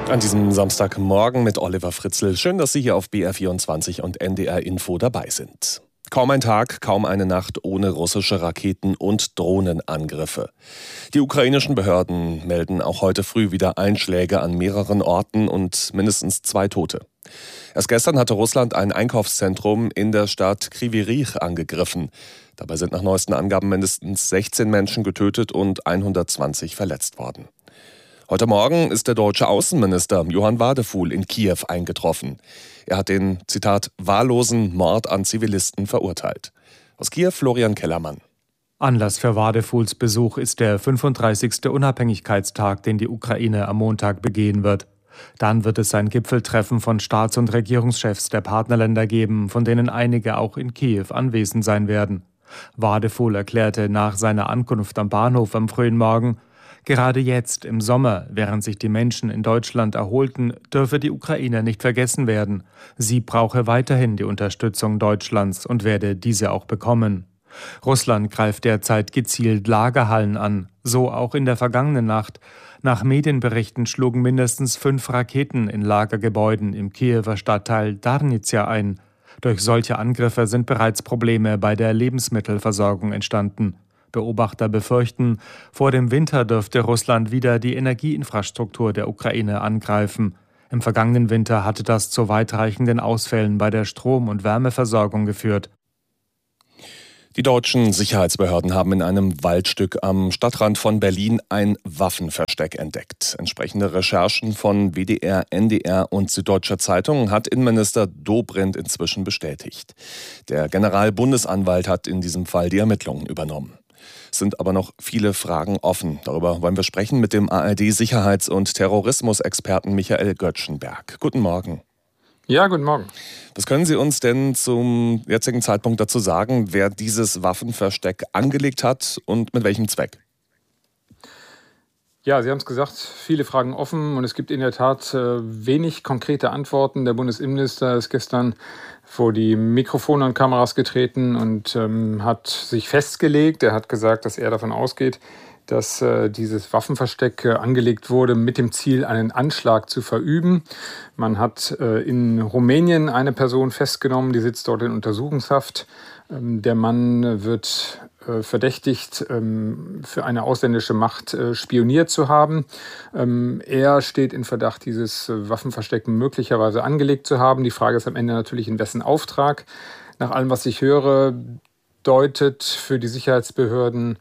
An diesem Samstagmorgen mit Oliver Fritzl. Schön, dass Sie hier auf BR24 und NDR Info dabei sind. Kaum ein Tag, kaum eine Nacht ohne russische Raketen- und Drohnenangriffe. Die ukrainischen Behörden melden auch heute früh wieder Einschläge an mehreren Orten und mindestens 2 Tote. Erst gestern hatte Russland ein Einkaufszentrum in der Stadt Kryvyi Rih angegriffen. Dabei sind nach neuesten Angaben mindestens 16 Menschen getötet und 120 verletzt worden. Heute Morgen ist der deutsche Außenminister Johann Wadefuhl in Kiew eingetroffen. Er hat den, Zitat, wahllosen Mord an Zivilisten verurteilt. Aus Kiew Florian Kellermann. Anlass für Wadefuhls Besuch ist der 35. Unabhängigkeitstag, den die Ukraine am Montag begehen wird. Dann wird es ein Gipfeltreffen von Staats- und Regierungschefs der Partnerländer geben, von denen einige auch in Kiew anwesend sein werden. Wadefuhl erklärte nach seiner Ankunft am Bahnhof am frühen Morgen: Gerade jetzt, im Sommer, während sich die Menschen in Deutschland erholten, dürfe die Ukraine nicht vergessen werden. Sie brauche weiterhin die Unterstützung Deutschlands und werde diese auch bekommen. Russland greift derzeit gezielt Lagerhallen an, so auch in der vergangenen Nacht. Nach Medienberichten schlugen mindestens 5 Raketen in Lagergebäuden im Kiewer Stadtteil Darnizja ein. Durch solche Angriffe sind bereits Probleme bei der Lebensmittelversorgung entstanden. Beobachter befürchten, vor dem Winter dürfte Russland wieder die Energieinfrastruktur der Ukraine angreifen. Im vergangenen Winter hatte das zu weitreichenden Ausfällen bei der Strom- und Wärmeversorgung geführt. Die deutschen Sicherheitsbehörden haben in einem Waldstück am Stadtrand von Berlin ein Waffenversteck entdeckt. Entsprechende Recherchen von WDR, NDR und Süddeutscher Zeitung hat Innenminister Dobrindt inzwischen bestätigt. Der Generalbundesanwalt hat in diesem Fall die Ermittlungen übernommen. Es sind aber noch viele Fragen offen. Darüber wollen wir sprechen mit dem ARD-Sicherheits- und Terrorismusexperten Michael Göttschenberg. Guten Morgen. Ja, guten Morgen. Was können Sie uns denn zum jetzigen Zeitpunkt dazu sagen, wer dieses Waffenversteck angelegt hat und mit welchem Zweck? Ja, Sie haben es gesagt, viele Fragen offen und es gibt in der Tat wenig konkrete Antworten. Der Bundesinnenminister ist gestern vor die Mikrofone und Kameras getreten und hat sich festgelegt. Er hat gesagt, dass er davon ausgeht, dass dieses Waffenversteck angelegt wurde mit dem Ziel, einen Anschlag zu verüben. Man hat in Rumänien eine Person festgenommen, die sitzt dort in Untersuchungshaft. Der Mann wird verdächtigt, für eine ausländische Macht spioniert zu haben. Er steht in Verdacht, dieses Waffenversteck möglicherweise angelegt zu haben. Die Frage ist am Ende natürlich, in wessen Auftrag. Nach allem, was ich höre, deutet für die Sicherheitsbehörden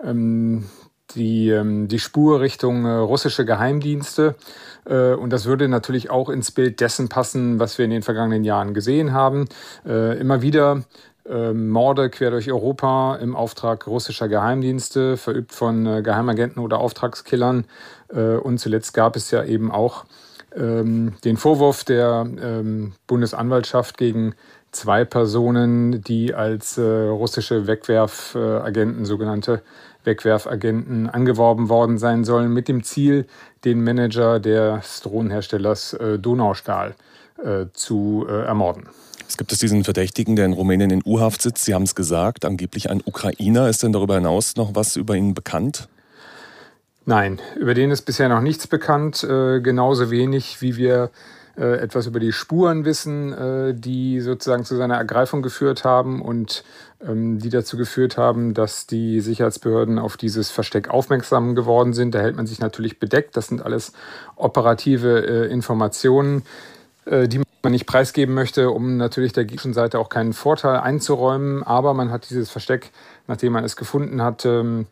die Spur Richtung russische Geheimdienste. Und das würde natürlich auch ins Bild dessen passen, was wir in den vergangenen Jahren gesehen haben. Immer wieder Morde quer durch Europa im Auftrag russischer Geheimdienste, verübt von Geheimagenten oder Auftragskillern. Und zuletzt gab es ja eben auch den Vorwurf der Bundesanwaltschaft gegen 2 Personen, die als russische Wegwerfagenten, sogenannte Wegwerfagenten, angeworben worden sein sollen, mit dem Ziel, den Manager des Drohnenherstellers Donaustahl zu ermorden. Es gibt diesen Verdächtigen, der in Rumänien in U-Haft sitzt. Sie haben es gesagt, angeblich ein Ukrainer. Ist denn darüber hinaus noch was über ihn bekannt? Nein, über den ist bisher noch nichts bekannt. Genauso wenig, wie wir etwas über die Spuren wissen, die sozusagen zu seiner Ergreifung geführt haben und die dazu geführt haben, dass die Sicherheitsbehörden auf dieses Versteck aufmerksam geworden sind. Da hält man sich natürlich bedeckt. Das sind alles operative Informationen, die man nicht preisgeben möchte, um natürlich der gegnerischen Seite auch keinen Vorteil einzuräumen. Aber man hat dieses Versteck, nachdem man es gefunden hat,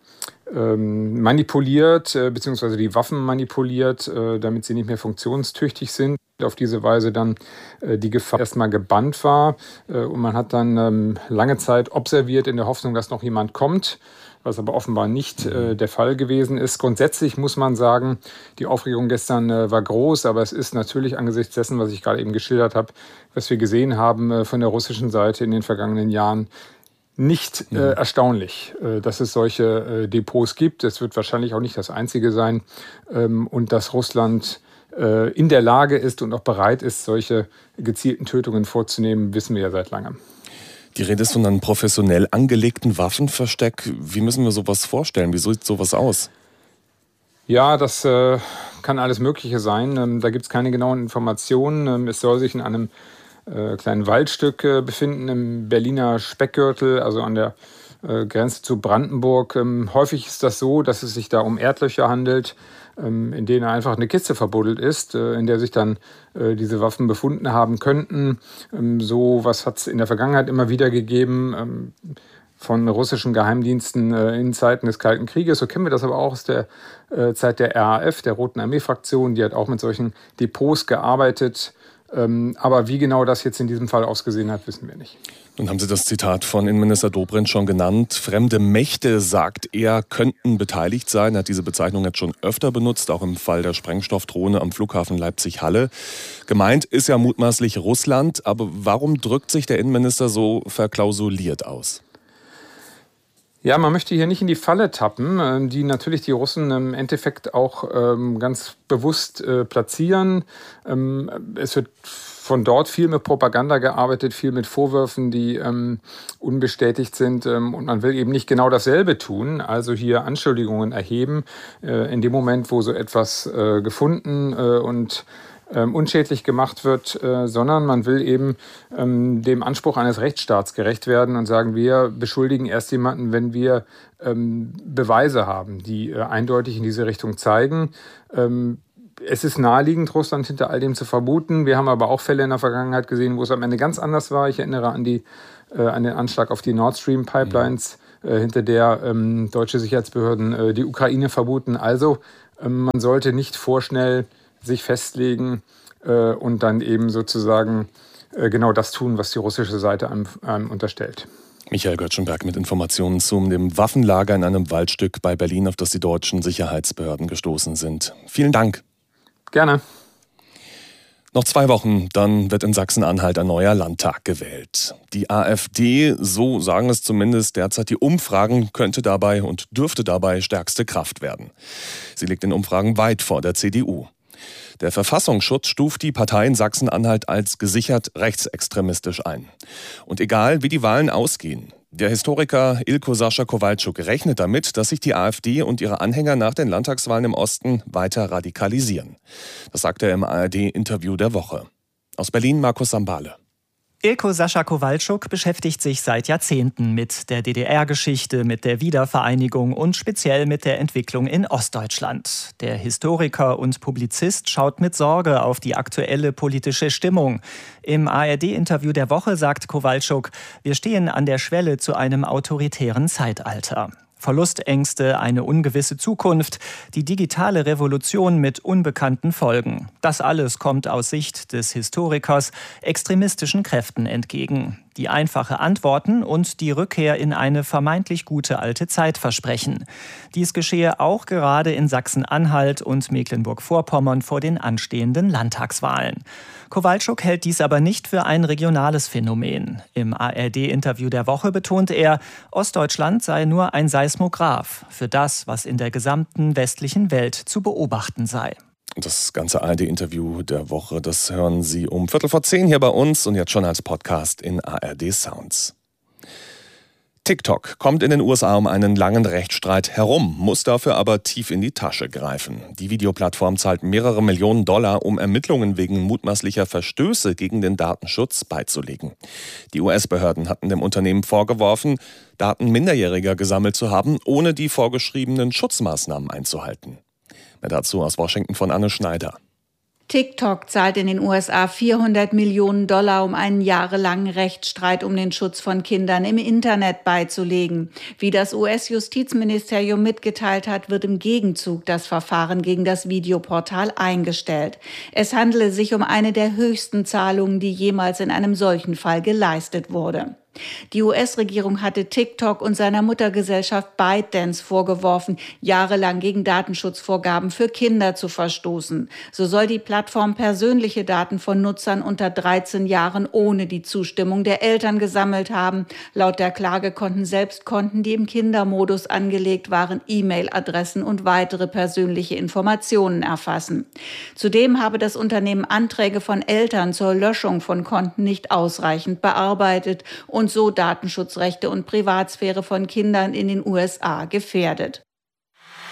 manipuliert, beziehungsweise die Waffen manipuliert, damit sie nicht mehr funktionstüchtig sind. Auf diese Weise dann die Gefahr erstmal gebannt war. Und man hat dann lange Zeit observiert in der Hoffnung, dass noch jemand kommt, was aber offenbar nicht der Fall gewesen ist. Grundsätzlich muss man sagen, die Aufregung gestern war groß, aber es ist natürlich angesichts dessen, was ich gerade eben geschildert habe, was wir gesehen haben von der russischen Seite in den vergangenen Jahren, nicht erstaunlich, dass es solche Depots gibt. Es wird wahrscheinlich auch nicht das einzige sein und dass Russland in der Lage ist und auch bereit ist, solche gezielten Tötungen vorzunehmen, wissen wir ja seit langem. Die Rede ist von einem professionell angelegten Waffenversteck. Wie müssen wir sowas vorstellen? Wie sieht sowas aus? Ja, das kann alles Mögliche sein. Da gibt es keine genauen Informationen. Es soll sich in einem kleinen Waldstück befinden im Berliner Speckgürtel, also an der Grenze zu Brandenburg. Häufig ist das so, dass es sich da um Erdlöcher handelt, in denen einfach eine Kiste verbuddelt ist, in der sich dann diese Waffen befunden haben könnten. So was hat es in der Vergangenheit immer wieder gegeben, von russischen Geheimdiensten in Zeiten des Kalten Krieges. So kennen wir das aber auch aus der Zeit der RAF, der Roten Armee-Fraktion. Die hat auch mit solchen Depots gearbeitet. Aber wie genau das jetzt in diesem Fall ausgesehen hat, wissen wir nicht. Nun haben Sie das Zitat von Innenminister Dobrindt schon genannt. Fremde Mächte, sagt er, könnten beteiligt sein. Er hat diese Bezeichnung jetzt schon öfter benutzt, auch im Fall der Sprengstoffdrohne am Flughafen Leipzig-Halle. Gemeint ist ja mutmaßlich Russland. Aber warum drückt sich der Innenminister so verklausuliert aus? Ja, man möchte hier nicht in die Falle tappen, die natürlich die Russen im Endeffekt auch ganz bewusst platzieren. Es wird von dort viel mit Propaganda gearbeitet, viel mit Vorwürfen, die unbestätigt sind. Und man will eben nicht genau dasselbe tun, also hier Anschuldigungen erheben. In dem Moment, wo so etwas gefunden und unschädlich gemacht wird, sondern man will eben dem Anspruch eines Rechtsstaats gerecht werden und sagen, wir beschuldigen erst jemanden, wenn wir Beweise haben, die eindeutig in diese Richtung zeigen. Es ist naheliegend, Russland hinter all dem zu vermuten. Wir haben aber auch Fälle in der Vergangenheit gesehen, wo es am Ende ganz anders war. Ich erinnere an den Anschlag auf die Nord Stream Pipelines, hinter der deutsche Sicherheitsbehörden die Ukraine vermuten. Also man sollte nicht vorschnell sich festlegen und dann eben sozusagen genau das tun, was die russische Seite einem unterstellt. Michael Göttschenberg mit Informationen zu dem Waffenlager in einem Waldstück bei Berlin, auf das die deutschen Sicherheitsbehörden gestoßen sind. Vielen Dank. Gerne. Noch 2 Wochen, dann wird in Sachsen-Anhalt ein neuer Landtag gewählt. Die AfD, so sagen es zumindest derzeit die Umfragen, könnte dabei und dürfte dabei stärkste Kraft werden. Sie liegt in Umfragen weit vor der CDU. Der Verfassungsschutz stuft die Partei in Sachsen-Anhalt als gesichert rechtsextremistisch ein. Und egal, wie die Wahlen ausgehen, der Historiker Ilko Sascha Kowalczuk rechnet damit, dass sich die AfD und ihre Anhänger nach den Landtagswahlen im Osten weiter radikalisieren. Das sagt er im ARD-Interview der Woche. Aus Berlin Markus Sambale. Ilko Sascha Kowalczuk beschäftigt sich seit Jahrzehnten mit der DDR-Geschichte, mit der Wiedervereinigung und speziell mit der Entwicklung in Ostdeutschland. Der Historiker und Publizist schaut mit Sorge auf die aktuelle politische Stimmung. Im ARD-Interview der Woche sagt Kowalczuk, wir stehen an der Schwelle zu einem autoritären Zeitalter. Verlustängste, eine ungewisse Zukunft, die digitale Revolution mit unbekannten Folgen. Das alles kommt aus Sicht des Historikers extremistischen Kräften entgegen, die einfache Antworten und die Rückkehr in eine vermeintlich gute alte Zeit versprechen. Dies geschehe auch gerade in Sachsen-Anhalt und Mecklenburg-Vorpommern vor den anstehenden Landtagswahlen. Kowalczuk hält dies aber nicht für ein regionales Phänomen. Im ARD-Interview der Woche betont er, Ostdeutschland sei nur ein Seismograph für das, was in der gesamten westlichen Welt zu beobachten sei. Das ganze ARD-Interview der Woche, das hören Sie um 9:15 hier bei uns und jetzt schon als Podcast in ARD Sounds. TikTok kommt in den USA um einen langen Rechtsstreit herum, muss dafür aber tief in die Tasche greifen. Die Videoplattform zahlt mehrere Millionen $, um Ermittlungen wegen mutmaßlicher Verstöße gegen den Datenschutz beizulegen. Die US-Behörden hatten dem Unternehmen vorgeworfen, Daten Minderjähriger gesammelt zu haben, ohne die vorgeschriebenen Schutzmaßnahmen einzuhalten. Mehr dazu aus Washington von Anne Schneider. TikTok zahlt in den USA $400 Millionen, um einen jahrelangen Rechtsstreit um den Schutz von Kindern im Internet beizulegen. Wie das US-Justizministerium mitgeteilt hat, wird im Gegenzug das Verfahren gegen das Videoportal eingestellt. Es handele sich um eine der höchsten Zahlungen, die jemals in einem solchen Fall geleistet wurde. Die US-Regierung hatte TikTok und seiner Muttergesellschaft ByteDance vorgeworfen, jahrelang gegen Datenschutzvorgaben für Kinder zu verstoßen. So soll die Plattform persönliche Daten von Nutzern unter 13 Jahren ohne die Zustimmung der Eltern gesammelt haben. Laut der Klage konnten selbst Konten, die im Kindermodus angelegt waren, E-Mail-Adressen und weitere persönliche Informationen erfassen. Zudem habe das Unternehmen Anträge von Eltern zur Löschung von Konten nicht ausreichend bearbeitet und so Datenschutzrechte und Privatsphäre von Kindern in den USA gefährdet.